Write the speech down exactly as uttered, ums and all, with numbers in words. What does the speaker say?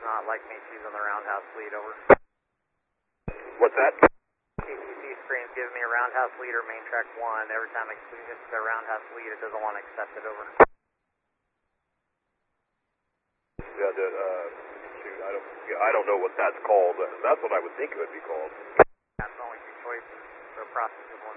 not like me. She's on the roundhouse lead, over. What's that? K T C screen's giving me a roundhouse lead or main track one. Every time it hits the roundhouse lead, it doesn't want to accept it, over. Yeah, the, uh, shoot, I don't, yeah, I don't know what that's called. That's what I would think it would be called. That's only two choices for a process of one.